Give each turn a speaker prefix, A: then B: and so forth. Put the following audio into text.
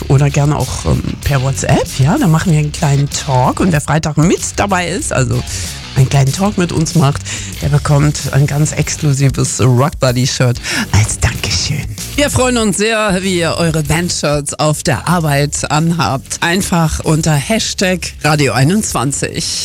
A: oder gerne auch per WhatsApp. Ja, da machen wir einen kleinen Talk und wer Freitag mit dabei ist, also einen kleinen Talk mit uns macht, der bekommt ein ganz exklusives Rockbuddy-Shirt als Dankeschön. Wir freuen uns sehr, wie ihr eure Bandshirts auf der Arbeit anhabt. Einfach unter #Radio21.